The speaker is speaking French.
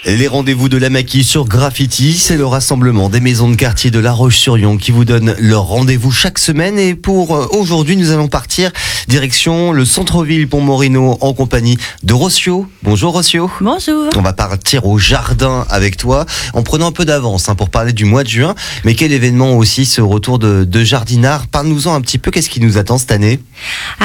Les rendez-vous de la Maquis sur Graffiti, c'est le rassemblement des maisons de quartier de La Roche-sur-Yon qui vous donne leur rendez-vous chaque semaine. Et pour aujourd'hui, nous allons partir direction le centre-ville Pont-Morino en compagnie de Rocio. Bonjour Rocio. Bonjour. On va partir au jardin avec toi en prenant un peu d'avance pour parler du mois de juin. Mais quel événement aussi ce retour de jardinard? Parle-nous-en un petit peu, qu'est-ce qui nous attend cette année?